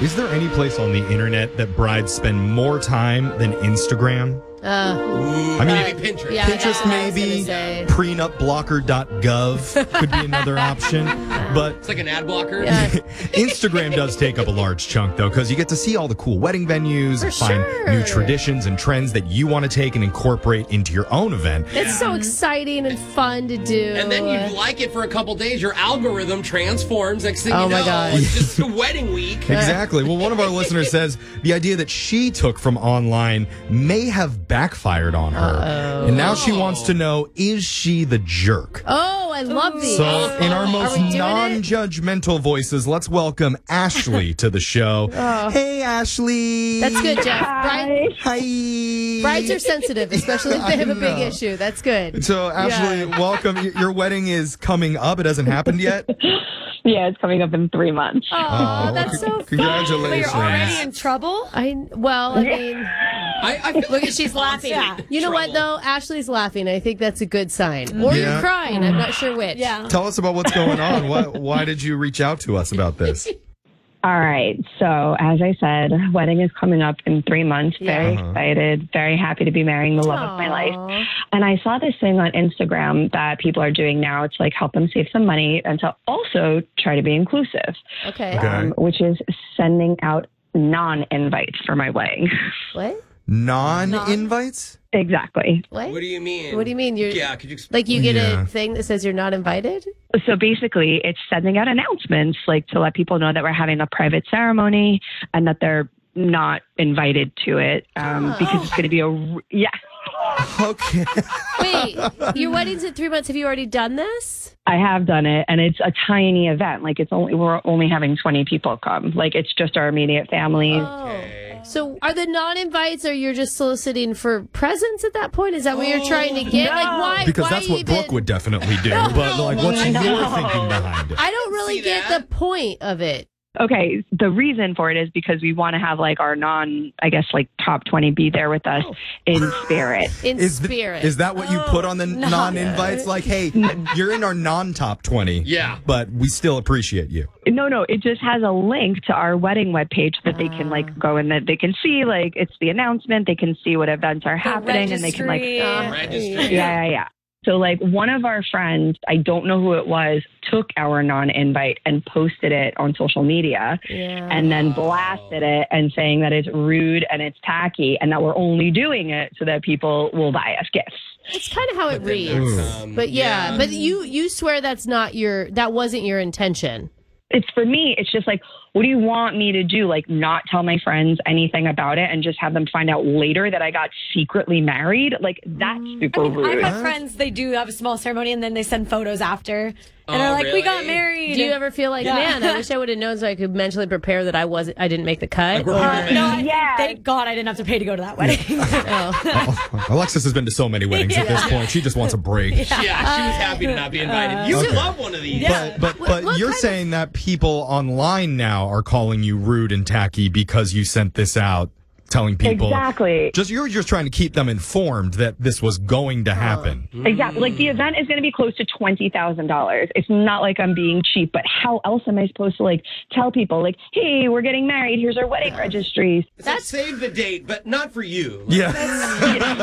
Is there any place on the internet that brides spend more time than Instagram? I mean, maybe Pinterest. Yeah, Pinterest maybe, prenupblocker.gov could be another option, but It's like an ad blocker. Yeah. Instagram does take up a large chunk, though, because you get to see all the cool wedding venues, For find sure. new traditions and trends that you want to take and incorporate into your own event. It's so exciting and fun to do. And then you like it for a couple days. Your algorithm transforms. Next thing Oh you my know, God. it's just a wedding week. Exactly. Well, one of our listeners says the idea that she took from online may have backfired on her. And now she wants to know, is she the jerk? Oh, I love these. So, in our most Are we doing it? non-judgmental voices, let's welcome Ashley to the show. Hey, Ashley. That's good, Jeff. Hi. Brides are sensitive, especially if they have a big issue. That's good. So, Ashley, welcome. Your wedding is coming up. It hasn't happened yet? Yeah, it's coming up in 3 months. Oh, that's so fun. Congratulations. But you're already in trouble? I mean, I feel look at she's laughing. Yeah. You know what, though? Ashley's laughing. I think that's a good sign. Or Yeah. you're crying. I'm not sure which. Yeah. Tell us about what's going on. Why did you reach out to us about this? All right. So, as I said, wedding is coming up in 3 months. Very excited, very happy to be marrying the love of my life. Aw. And I saw this thing on Instagram that people are doing now. It's like help them save some money and to also try to be inclusive, Okay. Okay. which is sending out non-invites for my wedding. What? Non-invites? Exactly. What? What do you mean? What do you mean? You're Yeah, could you explain? like you get Yeah. a thing that says you're not invited? So basically, it's sending out announcements like to let people know that we're having a private ceremony and that they're not invited to it because it's going to be Okay. Wait, your wedding's in 3 months. Have you already done this? I have done it, and it's a tiny event. Like we're only having 20 people come. Like it's just our immediate families. Oh. So are the non-invites, or you're just soliciting for presents at that point? Is that what you're trying to get? Like why? Because why that's what even... Brooke would definitely do. But like, what's your thinking behind it? I don't really See get that? the point of it. Okay, the reason for it is because we want to have like our top 20 be there with us in spirit. In spirit. Is that what you put on the non-invites? Like, hey, you're in our non-top 20. Yeah. But we still appreciate you. No, it just has a link to our wedding webpage that they can like go and that they can see like it's the announcement. They can see what events are happening and they can like Registry. Yeah. So like one of our friends, I don't know who it was, took our non-invite and posted it on social media and then blasted it and saying that it's rude and it's tacky and that we're only doing it so that people will buy us gifts. It's kind of how it reads. But yeah. but you swear that wasn't your intention. It's for me, it's just like, what do you want me to do? Like not tell my friends anything about it and just have them find out later that I got secretly married? Like that's super rude. I've had friends, they do have a small ceremony and then they send photos after. And they're like, really? we got married. Do you ever feel like, man, I wish I would have known so I could mentally prepare that I didn't make the cut? Thank God I didn't have to pay to go to that wedding. Alexis has been to so many weddings at this point. She just wants a break. Yeah, she was happy to not be invited. You would love one of these. But What you're kind saying that people online now are calling you rude and tacky because you sent this out telling people. Exactly. You're just trying to keep them informed that this was going to happen. Exactly. Like the event is going to be close to $20,000. It's not like I'm being cheap, but how else am I supposed to like tell people like, hey, we're getting married. Here's our wedding registries. That's save the date, but not for you. Yeah.